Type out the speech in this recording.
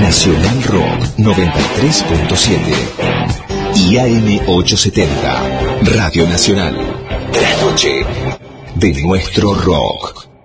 Nacional Rock 93.7 y AM 870, Radio Nacional. La noche de nuestro rock.